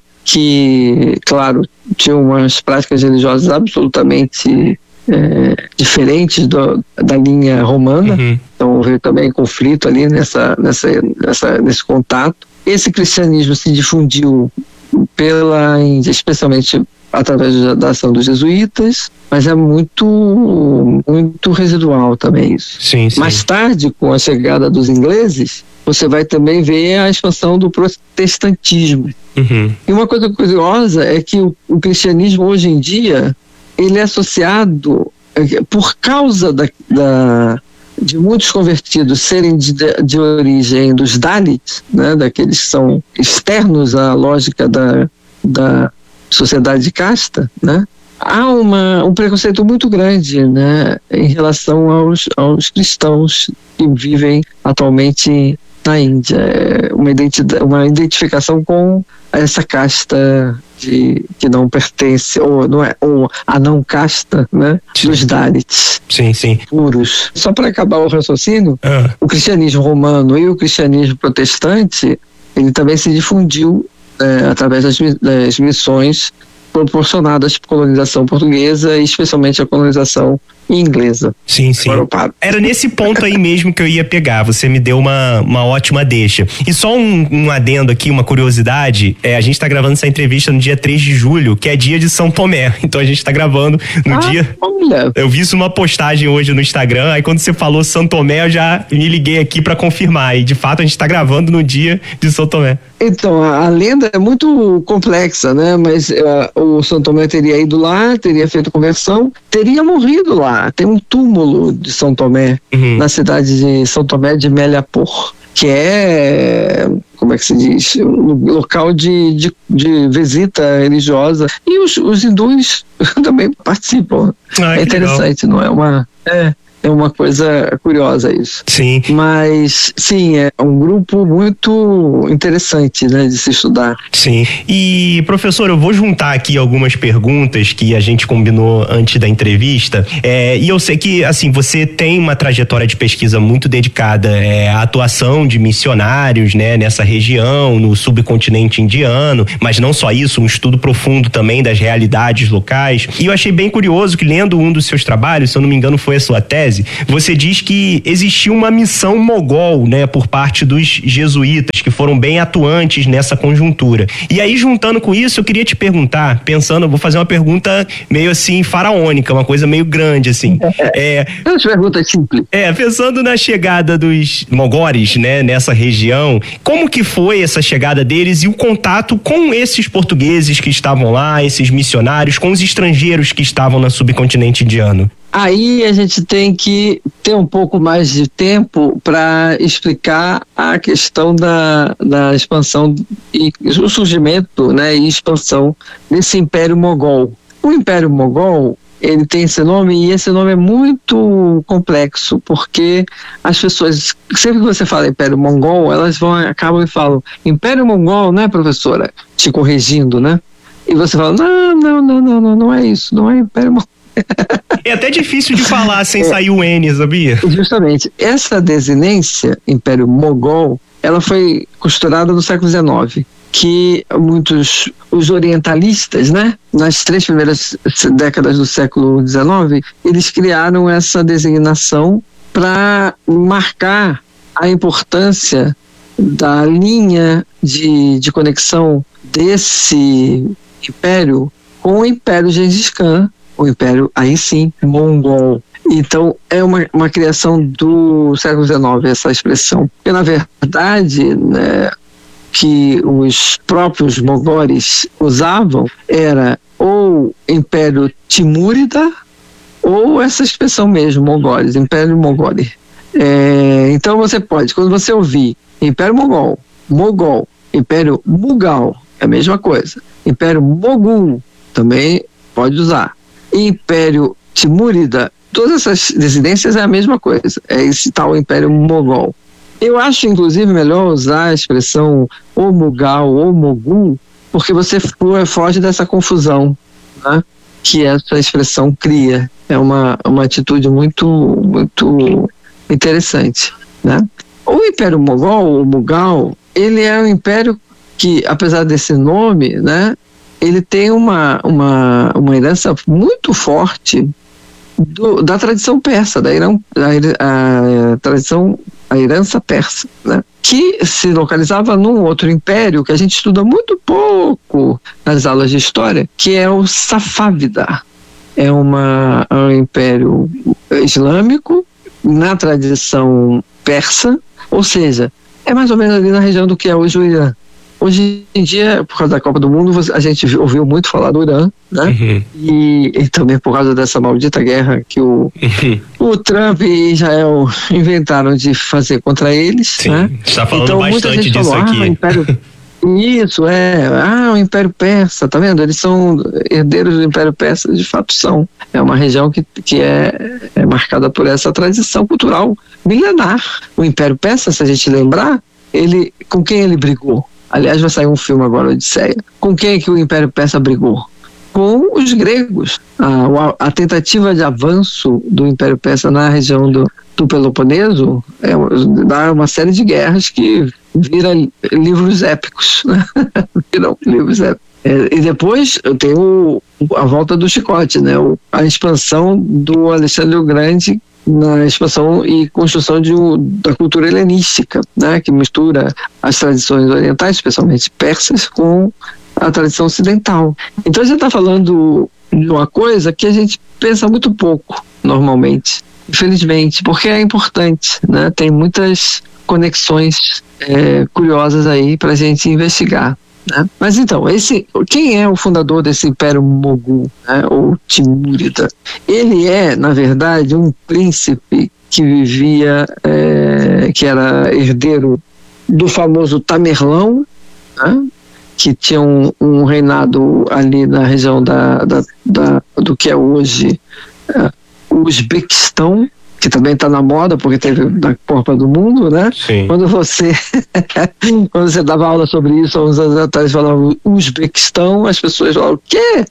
Que, claro, tinham umas práticas religiosas absolutamente É, diferentes do, da linha romana. Uhum. Então houve também conflito ali nessa, nessa, nessa, nesse contato. Esse cristianismo se difundiu pela Índia, especialmente através da, da ação dos jesuítas, mas é muito, muito residual também isso. Sim, sim. Mais tarde, com a chegada dos ingleses, você vai também ver a expansão do protestantismo. Uhum. E uma coisa curiosa é que o, o cristianismo hoje em dia, ele é associado, por causa da, da, de muitos convertidos serem de, de origem dos Dalits, né, daqueles que são externos à lógica da, da sociedade de casta, né, há uma, um preconceito muito grande, né, em relação aos, aos cristãos que vivem atualmente na Índia. É uma, identidade, uma identificação com essa casta de, que não pertence, ou, não é, ou a não casta, né, dos Dalits. Sim, sim. Puros. Só para acabar o raciocínio, Ah. o cristianismo romano e o cristianismo protestante, ele também se difundiu é, através das, das missões proporcionadas por colonização portuguesa e especialmente a colonização inglesa. Sim, sim. Era nesse ponto aí mesmo que eu ia pegar. Você me deu uma, uma ótima deixa. E só um, um adendo aqui, uma curiosidade. É, a gente tá gravando essa entrevista no dia três de julho, que é dia de São Tomé. Então a gente tá gravando no ah, dia... Olha. Eu vi isso numa postagem hoje no Instagram, aí quando você falou São Tomé, eu já me liguei aqui pra confirmar. E de fato a gente tá gravando no dia de São Tomé. Então, a, a lenda é muito complexa, né? Mas uh, o São Tomé teria ido lá, teria feito conversão, teria morrido lá. Tem um túmulo de São Tomé, uhum. na cidade de São Tomé de Meliapur, que é, como é que se diz, um local de, de, de visita religiosa. E os, os hindus também participam. Ah, é interessante, legal. Não é uma... É. É uma coisa curiosa isso. Sim. Mas, sim, é um grupo muito interessante, né, de se estudar. Sim. E, professor, eu vou juntar aqui algumas perguntas que a gente combinou antes da entrevista. É, e eu sei que, assim, você tem uma trajetória de pesquisa muito dedicada é, à atuação de missionários, né, nessa região, no subcontinente indiano, mas não só isso, um estudo profundo também das realidades locais. E eu achei bem curioso que, lendo um dos seus trabalhos, se eu não me engano foi a sua tese, você diz que existiu uma missão mogol, né, por parte dos jesuítas, que foram bem atuantes nessa conjuntura. E aí, juntando com isso, eu queria te perguntar, pensando, eu vou fazer uma pergunta meio assim, faraônica, uma coisa meio grande, assim. É, uma pergunta simples. É, pensando na chegada dos mogores, né, nessa região, como que foi essa chegada deles e o contato com esses portugueses que estavam lá, esses missionários, com os estrangeiros que estavam no subcontinente indiano? Aí a gente tem que ter um pouco mais de tempo para explicar a questão da, da expansão e o surgimento, né, e expansão desse Império Mogol. O Império Mogol, ele tem esse nome e esse nome é muito complexo, porque as pessoas, sempre que você fala Império Mongol, elas vão, acabam e falam Império Mongol, né, professora? Te corrigindo, né? E você fala, não, não, não, não, não, não é isso, não é Império Mongol. É até difícil de falar sem é, sair o N, sabia? Justamente. Essa desinência, Império Mogol, ela foi costurada no século dezenove, que muitos, os orientalistas, né, nas três primeiras décadas do século dezenove, eles criaram essa designação para marcar a importância da linha de, de conexão desse império com o Império Gengis Khan, o Império, aí sim, mongol. Então, é uma, uma criação do século dezenove, essa expressão. Porque, na verdade, né, que os próprios mogóis usavam era ou Império Timúrida ou essa expressão mesmo, mogóis, Império Mogoli. É, então, você pode, quando você ouvir Império Mogol, Mogol, Império Mughal, é a mesma coisa. Império Mogul, também pode usar. Império Timúrida, todas essas desinências é a mesma coisa, é esse tal Império Mogol. Eu acho, inclusive, melhor usar a expressão ou Mughal ou Mogul, porque você foge dessa confusão, né, que essa expressão cria. É uma, uma atitude muito, muito interessante, né? O Império Mogol, o Mughal, ele é um império que, apesar desse nome, né, ele tem uma, uma, uma herança muito forte do, da tradição persa, da Irã, a, a tradição, a herança persa, né? Que se localizava num outro império que a gente estuda muito pouco nas aulas de história, que é o Safávida. É, uma, é um império islâmico na tradição persa, ou seja, é mais ou menos ali na região do que é hoje o Irã. Hoje em dia, por causa da Copa do Mundo, a gente ouviu muito falar do Irã, né? Uhum. E, e também por causa dessa maldita guerra que o, uhum. o Trump e Israel inventaram de fazer contra eles. Sim, né? Está falando então, bastante disso falou, aqui. Ah, o Império... Isso, é. Ah, o Império Persa, tá vendo? Eles são herdeiros do Império Persa, de fato são. É uma região que, que é, é marcada por essa tradição cultural milenar. O Império Persa, se a gente lembrar, ele, com quem ele brigou? Aliás, vai sair um filme agora, Odisseia. Com quem é que o Império Persa brigou? Com os gregos. A, a tentativa de avanço do Império Persa na região do, do Peloponeso é, dá uma série de guerras que vira livros épicos, né? Viram livros épicos. É, e depois tem o, a volta do chicote, né? O, a expansão do Alexandre o Grande na expansão e construção de, da cultura helenística, né? Que mistura as tradições orientais, especialmente persas, com a tradição ocidental. Então a gente está falando de uma coisa que a gente pensa muito pouco, normalmente, infelizmente, porque é importante, né? Tem muitas conexões é, curiosas aí para a gente investigar, né? Mas então, esse, quem é o fundador desse Império Mogul, né? Ou Timúrida? Ele é, na verdade, um príncipe que vivia, é, que era herdeiro do famoso Tamerlão, né? Que tinha um, um reinado ali na região da, da, da, do que é hoje é, o Uzbequistão, que também está na moda, porque teve na Copa do Mundo, né? Sim. Quando você quando você dava aula sobre isso, há uns anos atrás, falava Uzbequistão, as pessoas falavam, o quê?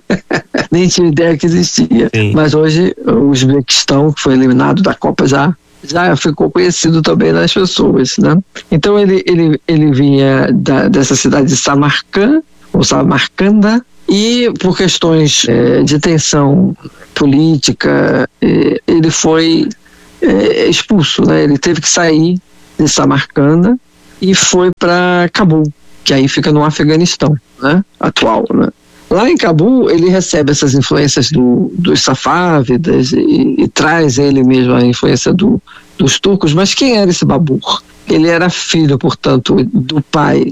Nem tinha ideia que existia. Sim. Mas hoje, o Uzbequistão, que foi eliminado da Copa já, já ficou conhecido também nas pessoas, né? Então ele, ele, ele vinha da, dessa cidade de Samarcã, ou Samarcanda, e por questões é, de tensão política, é, ele foi é, expulso, né? Ele teve que sair de Samarcanda e foi para Cabul, que aí fica no Afeganistão, né? Atual, né? Lá em Cabul, ele recebe essas influências do, dos safávidas e, e traz ele mesmo a influência do, dos turcos. Mas quem era esse Babur? Ele era filho, portanto, do pai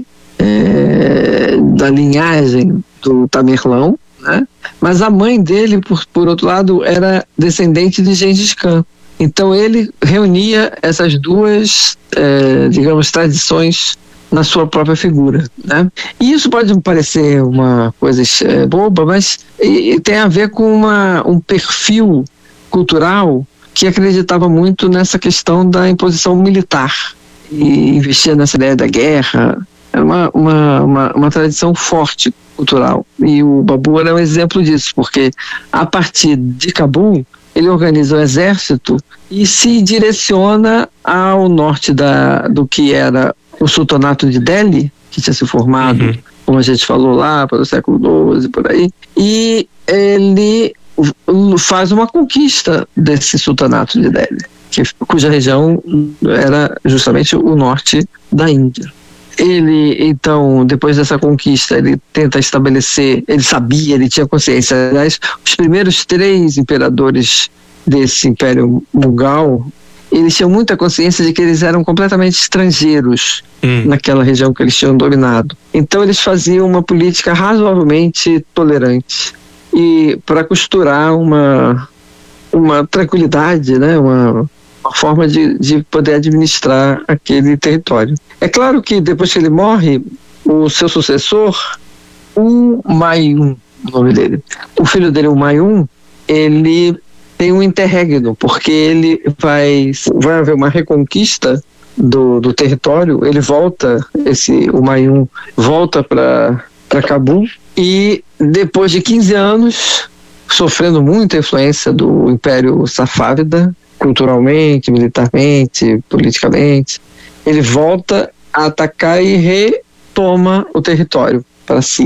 é, da linhagem do Tamerlão, né? Mas a mãe dele, por, por outro lado, era descendente de Gengis Khan. Então ele reunia essas duas, é, digamos, tradições na sua própria figura, né? E isso pode parecer uma coisa é, boba, mas e, e tem a ver com uma, um perfil cultural que acreditava muito nessa questão da imposição militar e investia nessa ideia da guerra. Era uma, uma, uma, uma tradição forte cultural. E o Babur é um exemplo disso, porque a partir de Cabul, ele organiza o exército e se direciona ao norte da, do que era o sultanato de Delhi, que tinha se formado, uhum. como a gente falou lá, para o século doze, por aí, e ele faz uma conquista desse sultanato de Delhi, que, cuja região era justamente o norte da Índia. Ele, então, depois dessa conquista, ele tenta estabelecer, ele sabia, ele tinha consciência, aliás, os primeiros três imperadores desse Império Mughal, eles tinham muita consciência de que eles eram completamente estrangeiros hum. naquela região que eles tinham dominado. Então eles faziam uma política razoavelmente tolerante e para costurar uma, uma tranquilidade, né, uma, uma forma de, de poder administrar aquele território. É claro que depois que ele morre, o seu sucessor, o Humayun, o nome dele, o filho dele, o Humayun, ele tem um interregno, porque ele vai, vai haver uma reconquista do, do território, ele volta, esse Humayun volta para Cabul, e depois de quinze anos, sofrendo muita influência do Império Safávida, culturalmente, militarmente, politicamente, ele volta a atacar e retoma o território para si.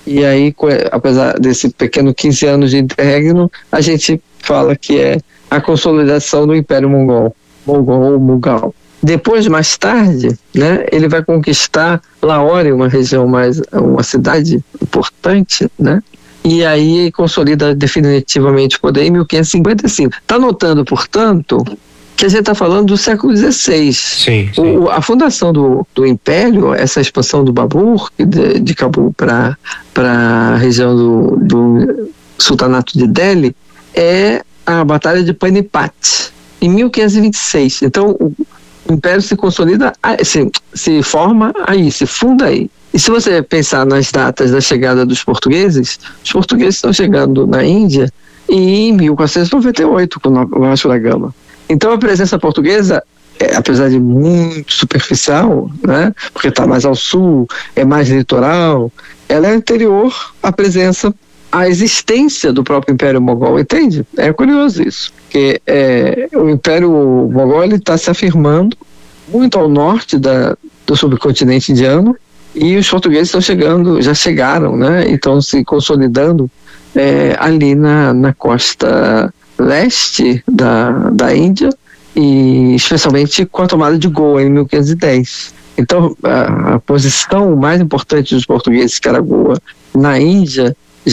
E aí, apesar desse pequeno quinze anos de interregno, a gente fala que é a consolidação do Império Mongol, Mongol ou Mughal. Depois, mais tarde, né, ele vai conquistar Lahore, uma região mais, uma cidade importante, né? E aí consolida definitivamente o poder em mil quinhentos e cinquenta e cinco. Está notando, portanto, que a gente está falando do século dezesseis. Sim, sim. O, a fundação do, do Império, essa expansão do Babur, de, de Cabul para a região do, do Sultanato de Delhi, é a Batalha de Panipat, em mil quinhentos e vinte e seis. Então, o, o Império se consolida, se, se forma aí, se funda aí. E se você pensar nas datas da chegada dos portugueses, os portugueses estão chegando na Índia em mil quatrocentos e noventa e oito, com o Vasco da Gama. Então a presença portuguesa, é, apesar de muito superficial, né, porque está mais ao sul, é mais litoral, ela é anterior à presença, à existência do próprio Império Mogol, entende? É curioso isso, porque é, o Império Mogol está se afirmando muito ao norte da, do subcontinente indiano, e os portugueses estão chegando, já chegaram, né, e estão se consolidando é, ali na, na costa leste da, da Índia, e especialmente com a tomada de Goa em mil quinhentos e dez. Então a, a posição mais importante dos portugueses, que era Goa, na Índia,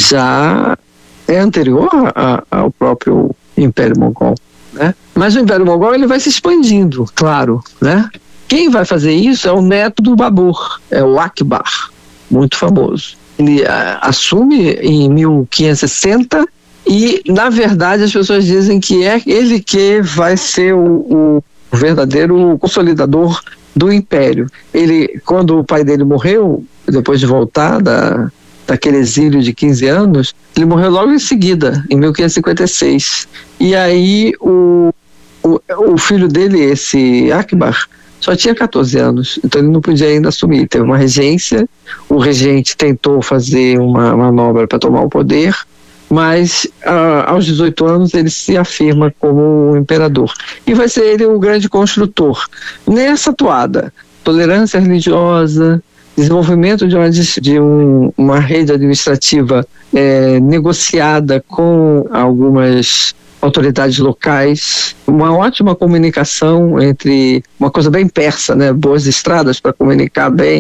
já é anterior a, a, ao próprio Império Mongol, né? Mas o Império Mongol ele vai se expandindo, claro, né? Quem vai fazer isso é o neto do Babur, é o Akbar, muito famoso. Ele a, assume em mil quinhentos e sessenta e, na verdade, as pessoas dizem que é ele que vai ser o, o verdadeiro consolidador do Império. Ele, quando o pai dele morreu, depois de voltar da, daquele exílio de quinze anos, ele morreu logo em seguida, em mil quinhentos e cinquenta e seis. E aí o, o, o filho dele, esse Akbar, só tinha catorze anos, então ele não podia ainda assumir. Teve uma regência, o regente tentou fazer uma manobra para tomar o poder, mas ah, aos dezoito anos ele se afirma como imperador. E vai ser ele o grande construtor. Nessa toada, tolerância religiosa, desenvolvimento de uma, de um, uma rede administrativa é, negociada com algumas autoridades locais, uma ótima comunicação entre, uma coisa bem persa, né? Boas estradas para comunicar bem,